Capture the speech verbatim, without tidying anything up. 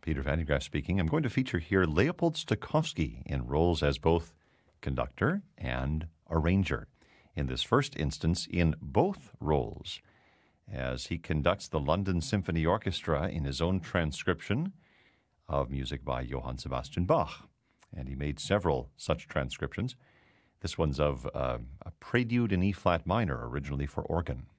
Peter Van de Graaff speaking. I'm going to feature here Leopold Stokowski in roles as both conductor and arranger. In this first instance, in both roles, as he conducts the London Symphony Orchestra in his own transcription of music by Johann Sebastian Bach. And he made several such transcriptions. This one's of uh, a prelude in E-flat minor, originally for organ.